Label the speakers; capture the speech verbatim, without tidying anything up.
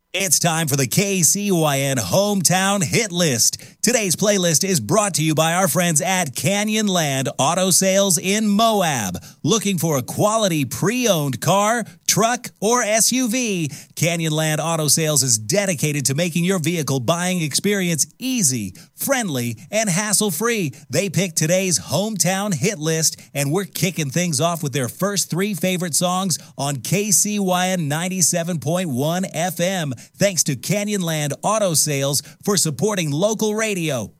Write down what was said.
Speaker 1: It's time for the K C Y N Hometown Hit List. Today's playlist is brought to you by our friends at Canyonland Auto Sales in Moab. Looking for a quality pre-owned car, truck, or S U V? Canyonland Auto Sales is dedicated to making your vehicle buying experience easy, friendly, and hassle-free. They picked today's Hometown Hit List, and we're kicking things off with their first three favorite songs on K C Y N ninety-seven point one F M. Thanks to Canyonland Auto Sales for supporting local radio.